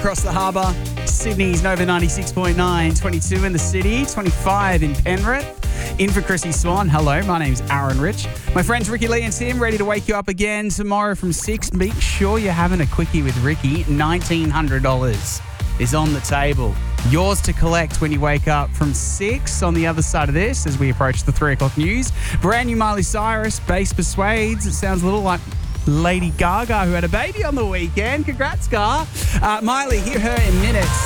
across the harbour. Sydney's Nova 96.9, 22 in the city, 25 in Penrith. In for Chrissy Swan. Hello, my name's Aaron Rich. My friends Ricky Lee and Tim ready to wake you up again tomorrow from 6. Make sure you're having a quickie with Ricky. $1,900 is on the table. Yours to collect when you wake up from 6 on the other side of this as we approach the 3 o'clock news. Brand new Miley Cyrus, Bass Persuades. It sounds a little like Lady Gaga, who had a baby on the weekend. Congrats, Gar. Miley, hear her in minutes.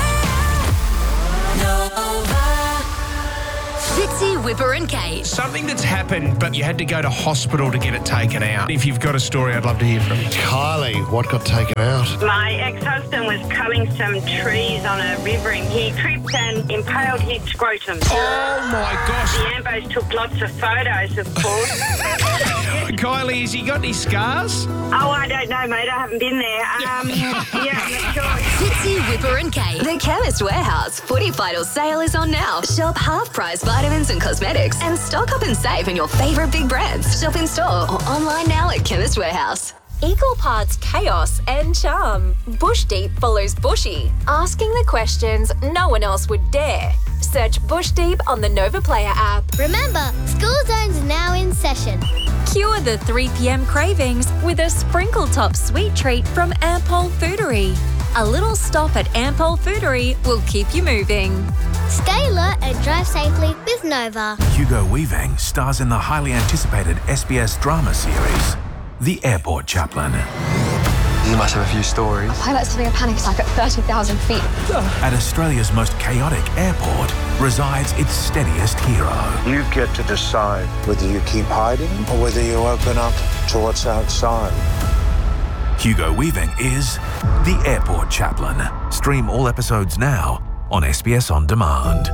Fitzy, Whipper and Kate. Something that's happened, but you had to go to hospital to get it taken out. If you've got a story, I'd love to hear from you. Kylie, what got taken out? My ex-husband was cutting some trees on a river and he tripped and impaled his scrotum. Oh, my gosh. The Ambos took lots of photos, of course. Kylie, has he got any scars? Oh, I don't know, mate. I haven't been there. Yeah, I'm not sure. Fitzy, Whipper and Kate. The Chemist Warehouse Footy Vital sale is on now. Shop half-price vitamins and cosmetics and stock up and save on your favourite big brands. Shop in store or online now at Chemist Warehouse. Equal parts chaos and charm. Bush Deep follows Bushy, asking the questions no one else would dare. Search Bush Deep on the Nova Player app. Remember, school zones are now in session. Cure the 3 p.m. cravings with a sprinkle top sweet treat from Ampol Foodery. A little stop at Ampol Foodery will keep you moving. Stay alert and drive safely with Nova. Hugo Weaving stars in the highly anticipated SBS drama series, The Airport Chaplain. You must have a few stories. Pilot's having a panic attack at 30,000 feet. At Australia's most chaotic airport resides its steadiest hero. You get to decide whether you keep hiding or whether you open up to what's outside. Hugo Weaving is The Airport Chaplain. Stream all episodes now on SBS On Demand.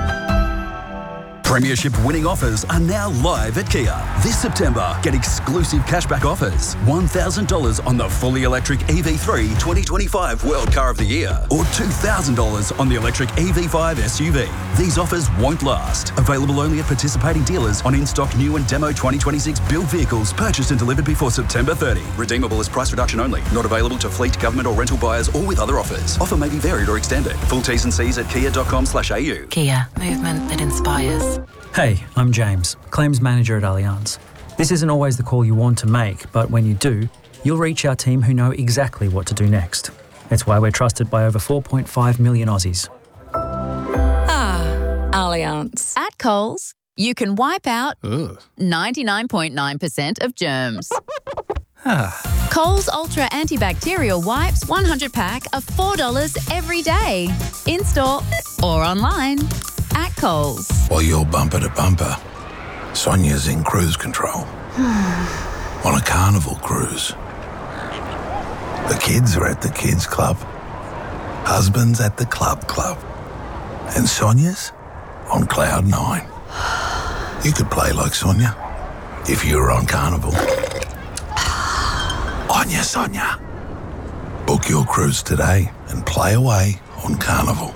Premiership winning offers are now live at Kia. This September, get exclusive cashback offers. $1,000 on the fully electric EV3 2025 World Car of the Year or $2,000 on the electric EV5 SUV. These offers won't last. Available only at participating dealers on in-stock new and demo 2026 build vehicles purchased and delivered before September 30. Redeemable as price reduction only. Not available to fleet, government or rental buyers or with other offers. Offer may be varied or extended. Full T's and C's at kia.com/au. Kia, movement that inspires. Hey, I'm James, Claims Manager at Allianz. This isn't always the call you want to make, but when you do, you'll reach our team who know exactly what to do next. It's why we're trusted by over 4.5 million Aussies. Allianz. At Coles, you can wipe out 99.9% of germs. Coles Ultra Antibacterial Wipes 100 pack of $4 every day. In-store or online. At Coles. While you're bumper to bumper, Sonia's in cruise control. On a carnival cruise. The kids are at the kids club. Husband's at the club. And Sonia's on cloud 9. You could play like Sonia if you were on carnival. On ya, Sonia. Book your cruise today and play away on carnival.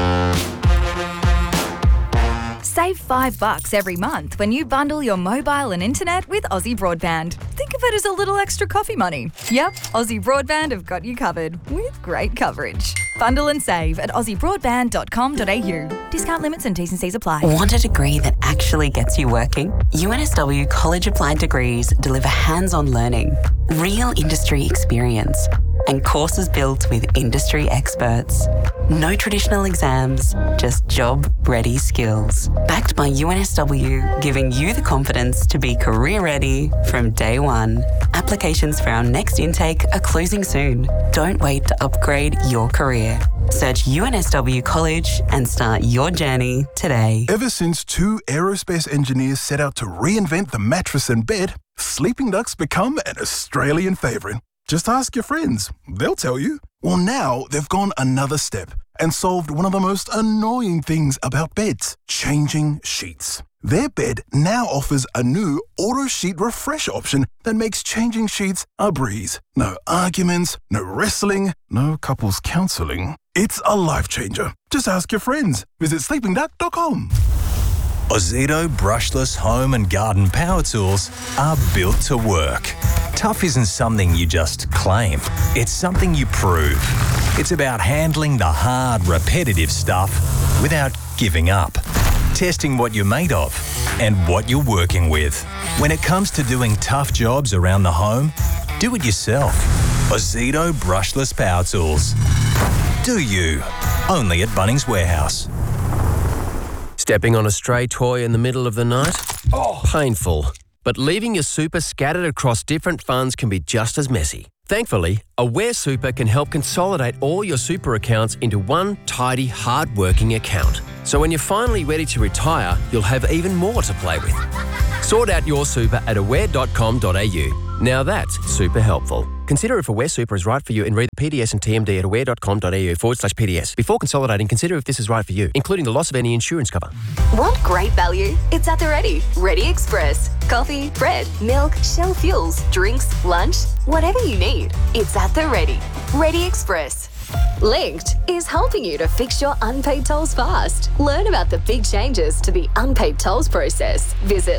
Save $5 every month when you bundle your mobile and internet with Aussie Broadband. Think of it as a little extra coffee money. Yep, Aussie Broadband have got you covered with great coverage. Bundle and save at aussiebroadband.com.au. Discount limits and T's and C's apply. Want a degree that actually gets you working? UNSW College Applied Degrees deliver hands-on learning, real industry experience, and courses built with industry experts. No traditional exams, just job-ready skills. Backed by UNSW, giving you the confidence to be career-ready from day one. Applications for our next intake are closing soon. Don't wait to upgrade your career. Search UNSW College and start your journey today. Ever since 2 aerospace engineers set out to reinvent the mattress and bed, Sleeping Duck's become an Australian favourite. Just ask your friends. They'll tell you. Well, now they've gone another step and solved one of the most annoying things about beds, changing sheets. Their bed now offers a new auto sheet refresh option that makes changing sheets a breeze. No arguments, no wrestling, no couples counselling. It's a life changer. Just ask your friends. Visit sleepingduck.com. Ozito brushless home and garden power tools are built to work. Tough isn't something you just claim. It's something you prove. It's about handling the hard, repetitive stuff without giving up. Testing what you're made of and what you're working with. When it comes to doing tough jobs around the home, do it yourself. Ozito brushless power tools. Do you? Only at Bunnings Warehouse. Stepping on a stray toy in the middle of the night? Painful. But leaving your super scattered across different funds can be just as messy. Thankfully, Aware Super can help consolidate all your super accounts into one tidy, hard-working account. So when you're finally ready to retire, you'll have even more to play with. Sort out your super at aware.com.au. Now that's super helpful. Consider if Aware Super is right for you and read the PDS and TMD at aware.com.au/PDS. Before consolidating, consider if this is right for you, including the loss of any insurance cover. Want great value? It's at the Ready. Ready Express. Coffee, bread, milk, Shell fuels, drinks, lunch, whatever you need. It's at the Ready. Ready Express. Linked is helping you to fix your unpaid tolls fast. Learn about the big changes to the unpaid tolls process. Visit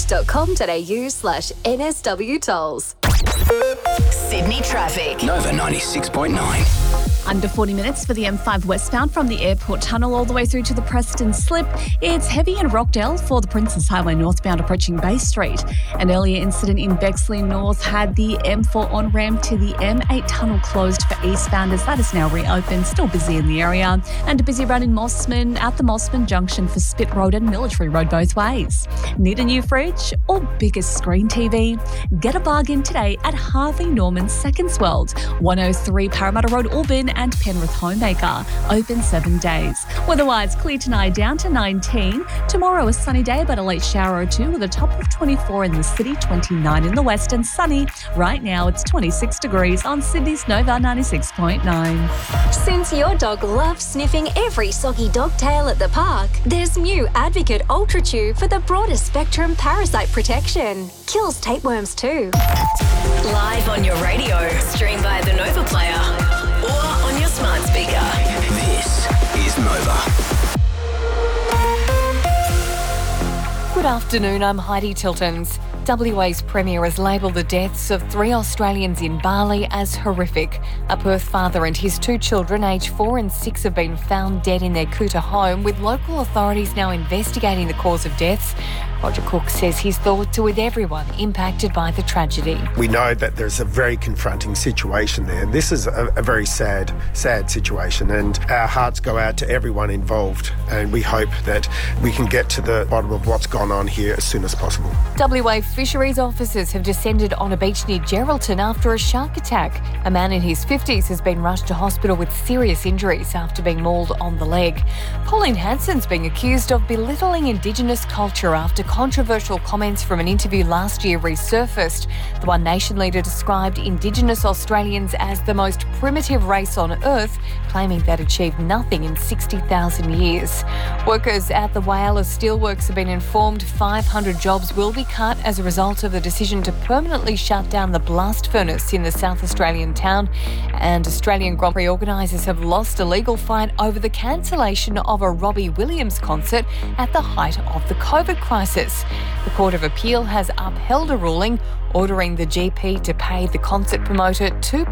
linked.com.au/NSW tolls. Sydney traffic. Nova 96.9. Under 40 minutes for the M5 westbound from the airport tunnel all the way through to the Preston Slip. It's heavy in Rockdale for the Princess Highway northbound approaching Bay Street. An earlier incident in Bexley North had the M4 on-ramp to the M8 tunnel closed for eastbounders. That is now reopened. Still busy in the area. And a busy run in Mossman at the Mossman Junction for Spit Road and Military Road both ways. Need a new fridge or biggest screen TV? Get a bargain today at Harvey Norman Seconds World, 103 Parramatta Road, Auburn, and Penrith Homemaker. Open 7 days. Weather-wise, clear tonight down to 19. Tomorrow a sunny day but a late shower or two with a top of 24 in the city, 29 in the west and sunny. Right now it's 26 degrees on Sydney's Nova 96.9. Since your dog loves sniffing every soggy dog tail at the park, there's new Advocate Ultra Chew for the broadest spectrum parasite protection. Kills tapeworms too. Live on your radio, stream via the Nova Player, or on your smart speaker. This is Nova. Good afternoon, I'm Heidi Tiltons. WA's Premier has labelled the deaths of 3 Australians in Bali as horrific. A Perth father and his 2 children, aged 4 and 6, have been found dead in their Kuta home, with local authorities now investigating the cause of deaths. Roger Cook says his thoughts are with everyone impacted by the tragedy. We know that there's a very confronting situation there. This is a very sad situation, and our hearts go out to everyone involved, and we hope that we can get to the bottom of what's gone on here as soon as possible. WA fisheries officers have descended on a beach near Geraldton after a shark attack. A man in his 50s has been rushed to hospital with serious injuries after being mauled on the leg. Pauline Hanson's being accused of belittling Indigenous culture after controversial comments from an interview last year resurfaced. The One Nation leader described Indigenous Australians as the most primitive race on earth, claiming they'd achieved nothing in 60,000 years. Workers at the Whyalla Steelworks have been informed 500 jobs will be cut as a result of the decision to permanently shut down the blast furnace in the South Australian town. And Australian Grand Prix organisers have lost a legal fight over the cancellation of a Robbie Williams concert at the height of the COVID crisis. The Court of Appeal has upheld a ruling ordering the GP to pay the concert promoter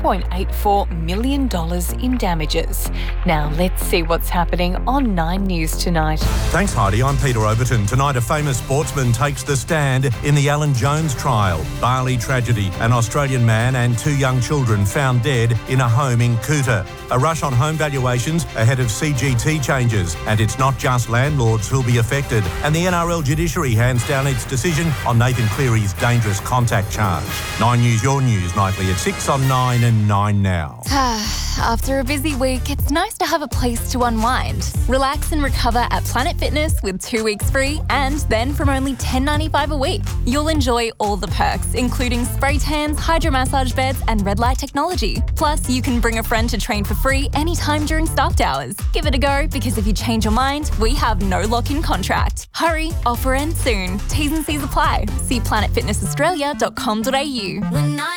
$2.84 million in damages. Now let's see what's happening on 9 News tonight. Thanks, Heidi. I'm Peter Overton. Tonight, a famous sportsman takes the stand in the Alan Jones trial. Bali tragedy. An Australian man and 2 young children found dead in a home in Kuta. A rush on home valuations ahead of CGT changes. And it's not just landlords who'll be affected. And the NRL judiciary hands down its decision on Nathan Cleary's dangerous contact charge. 9 News, your news, nightly at 6 on 9 and 9 now. After a busy week, it's nice to have a place to unwind. Relax and recover at Planet Fitness with 2 weeks free, and then from only $10.95 a week. You'll enjoy all the perks, including spray tans, hydro massage beds, and red light technology. Plus, you can bring a friend to train for free anytime during staffed hours. Give it a go, because if you change your mind, we have no lock-in contract. Hurry, offer ends soon. T's and C's apply. See planetfitnessaustralia.com.au.